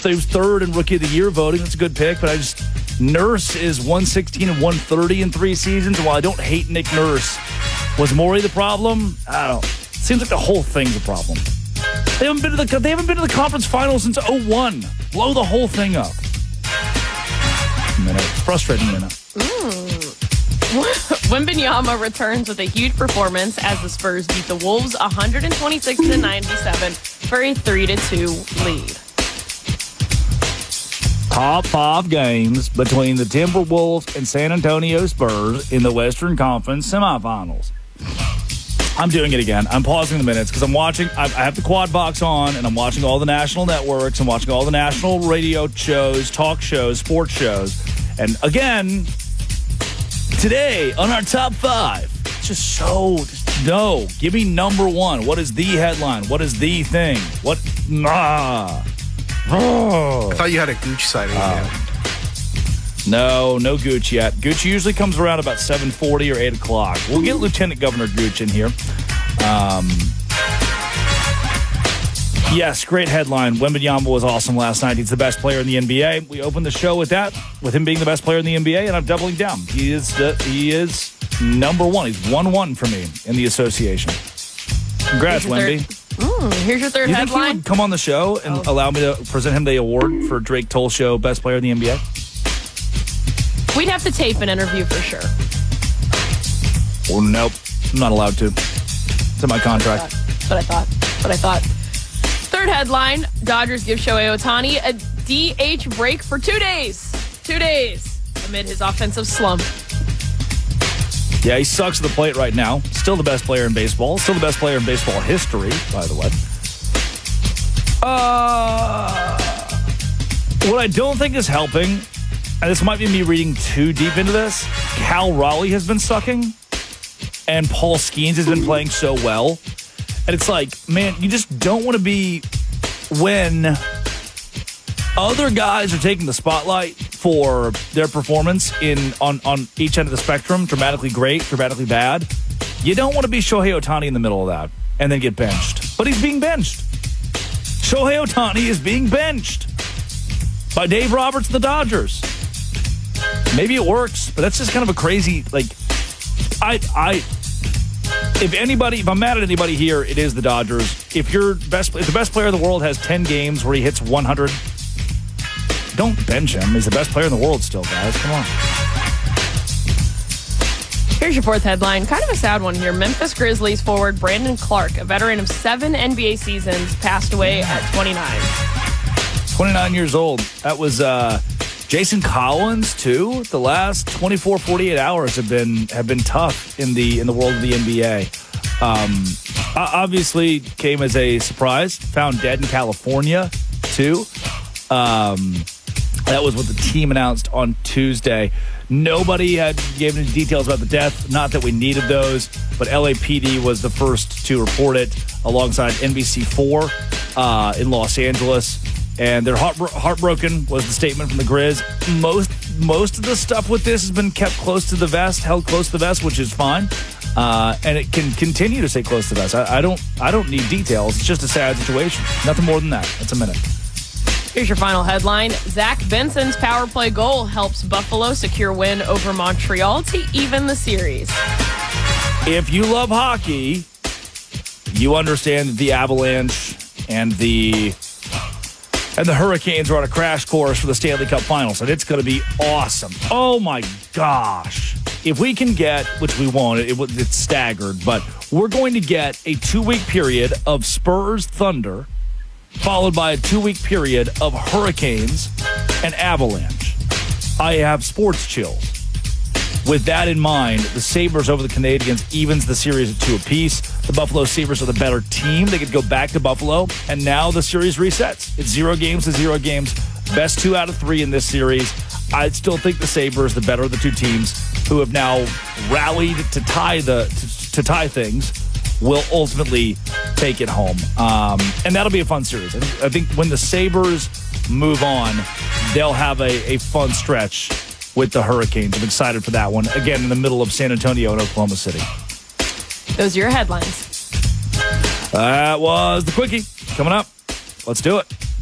was third in Rookie of the Year voting. That's a good pick, but Nurse is 116 and 130 in 3 seasons. And while I don't hate Nick Nurse, was Morey the problem? I don't know. Seems like the whole thing's a problem. They haven't been to the conference finals since 2001. Blow the whole thing up. Frustrating minute. Wembanyama returns with a huge performance as the Spurs beat the Wolves 126-97 for a 3-2 lead. Top 5 games between the Timberwolves and San Antonio Spurs in the Western Conference semifinals. I'm doing it again. I'm pausing the minutes because I'm watching. I have the quad box on, and I'm watching all the national networks. I'm watching all the national radio shows, talk shows, sports shows. And again, today on our top 5, give me number 1. What is the headline? What is the thing? What? I thought you had a Gooch sighting. No Gooch yet. Gooch usually comes around about 7:40 or 8 o'clock. We'll get Lieutenant Governor Gooch in here. Yes, great headline. Wembanyama was awesome last night. He's the best player in the NBA. We opened the show with that, with him being the best player in the NBA, and I'm doubling down. He is number 1. He's 1-1 for me in the association. Congrats, Wemby. Here's your third you headline. Think he would come on the show and allow me to present him the award for Drake Toll Show Best Player in the NBA? We'd have to tape an interview for sure. Well, nope. I'm not allowed to. It's in my contract. But I thought. Third headline, Dodgers give Shohei Ohtani a DH break for 2 days. 2 days amid his offensive slump. Yeah, he sucks at the plate right now. Still the best player in baseball. Still the best player in baseball history, by the way. What I don't think is helping, and this might be me reading too deep into this, Cal Raleigh has been sucking, and Paul Skeens has been playing so well. And it's like, man, you just don't want to be when other guys are taking the spotlight for their performance on each end of the spectrum, dramatically great, dramatically bad. You don't want to be Shohei Ohtani in the middle of that and then get benched. But he's being benched. Shohei Ohtani is being benched by Dave Roberts and the Dodgers. Maybe it works, but that's just kind of a crazy, if I'm mad at anybody here, it is the Dodgers. If the best player in the world has 10 games where he hits 100, don't bench him. He's the best player in the world still, guys. Come on. Here's your fourth headline. Kind of a sad one here. Memphis Grizzlies forward Brandon Clark, a veteran of 7 NBA seasons, passed away at 29. 29 years old. That was Jason Collins, too. The last 24, 48 hours have been tough in the world of the NBA. Obviously came as a surprise. Found dead in California, too. That was what the team announced on Tuesday. Nobody had given any details about the death. Not that we needed those, but LAPD was the first to report it alongside NBC4 in Los Angeles. And they're heartbroken was the statement from the Grizz. Most of the stuff with this has been kept close to the vest, held close to the vest, which is fine. And it can continue to stay close to the vest. I don't need details. It's just a sad situation. Nothing more than that. That's a minute. Here's your final headline. Zach Benson's power play goal helps Buffalo secure win over Montreal to even the series. If you love hockey, you understand that the Avalanche and the Hurricanes are on a crash course for the Stanley Cup Finals, and it's going to be awesome. Oh, my gosh. If we can get, which we won't, it's staggered, but we're going to get a 2-week period of Spurs Thunder, followed by a 2-week period of Hurricanes and Avalanche. I have sports chills. With that in mind, the Sabres over the Canadiens evens the series at 2 apiece. The Buffalo Sabres are the better team. They could go back to Buffalo, and now the series resets. It's 0 games to 0 games. Best 2 out of 3 in this series. I still think the Sabres, the better of the two teams, who have now rallied to tie things, will ultimately take it home. And that'll be a fun series. I think when the Sabres move on, they'll have a fun stretch with the Hurricanes. I'm excited for that one. Again, in the middle of San Antonio and Oklahoma City. Those are your headlines. That was the Quickie. Coming up. Let's do it.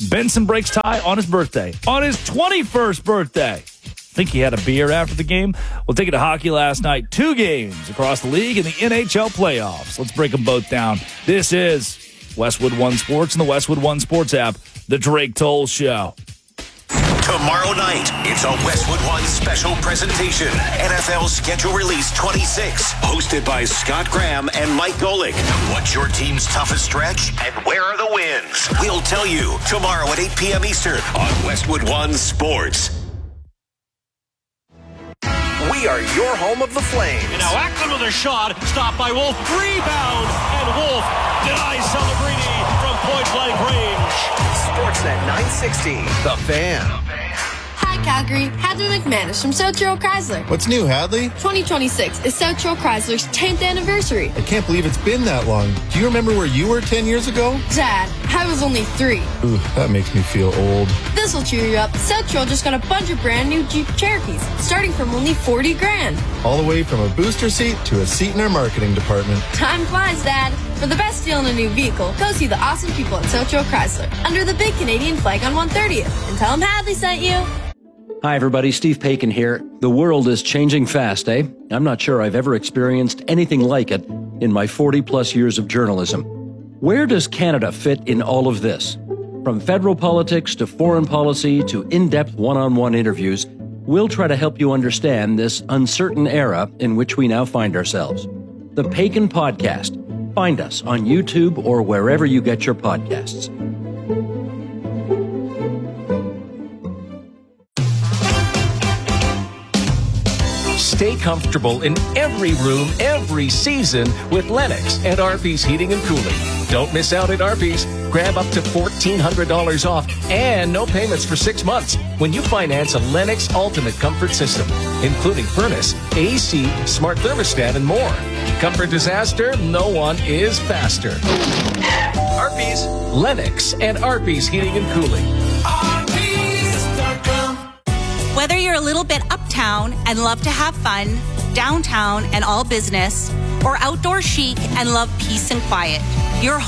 Benson breaks tie on his birthday. On his 21st birthday. Think he had a beer after the game? We'll take it to hockey last night. 2 games across the league in the NHL playoffs. Let's break them both down. This is Westwood One Sports and the Westwood One Sports app, The Drake Toll Show. Tomorrow night, it's a Westwood One special presentation. NFL Schedule Release 26, hosted by Scott Graham and Mike Golick. What's your team's toughest stretch and where are the wins? We'll tell you tomorrow at 8 p.m. Eastern on Westwood One Sports. We are your home of the Flames. And now Ackland with a shot, stopped by Wolf, rebound, and Wolf denies Celebrini from point-blank range. Sportsnet 960, The Fan. Hi, Calgary. Hadley McManus from South Shore Chrysler. What's new, Hadley? 2026 is South Shore Chrysler's 10th anniversary. I can't believe it's been that long. Do you remember where you were 10 years ago? Dad, I was only 3. Ooh, that makes me feel old. This will cheer you up. South Shore just got a bunch of brand new Jeep Cherokees, starting from only $40,000. All the way from a booster seat to a seat in our marketing department. Time flies, Dad. For the best deal on a new vehicle, go see the awesome people at South Shore Chrysler under the big Canadian flag on 130th. And tell them Hadley sent you. Hi, everybody. Steve Paikin here. The world is changing fast, eh? I'm not sure I've ever experienced anything like it in my 40-plus years of journalism. Where does Canada fit in all of this? From federal politics to foreign policy to in-depth one-on-one interviews, we'll try to help you understand this uncertain era in which we now find ourselves. The Paikin Podcast. Find us on YouTube or wherever you get your podcasts. Stay comfortable in every room, every season with Lennox and Arby's Heating and Cooling. Don't miss out at Arby's. Grab up to $1,400 off and no payments for 6 months when you finance a Lennox Ultimate Comfort System, including furnace, AC, smart thermostat, and more. Comfort disaster, no one is faster. Arby's, Lennox, and Arby's Heating and Cooling. Whether you're a little bit uptown and love to have fun, downtown and all business, or outdoor chic and love peace and quiet, your